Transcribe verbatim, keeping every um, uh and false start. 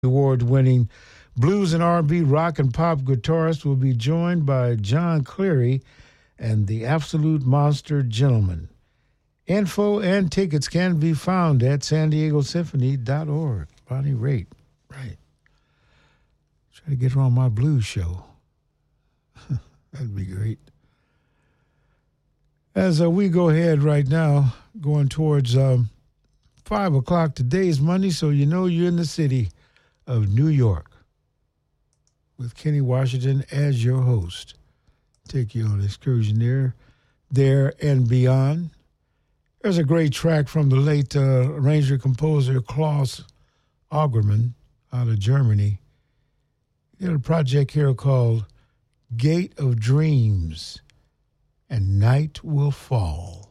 Award-winning blues and R and B, rock and pop guitarist will be joined by John Cleary and the Absolute Monster Gentlemen. Info and tickets can be found at san diego symphony dot org. Bonnie Raitt, right. Try to get her on my blues show. That'd be great. As uh, we go ahead right now, going towards um, five o'clock, today's Monday, so you know you're in the city of New York with Kenny Washington as your host. Take you on an excursion there, there and beyond. There's a great track from the late uh, arranger-composer Klaus Augerman out of Germany. He had a project here called Gate of Dreams, and Night Will Fall.